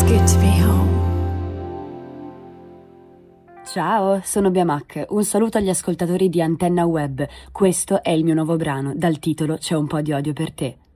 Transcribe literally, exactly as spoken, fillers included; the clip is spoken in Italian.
good to be home. Ciao, sono Biamac. Un saluto agli ascoltatori di Antenna Web. Questo è il mio nuovo brano, dal titolo C'è un po' di odio per te.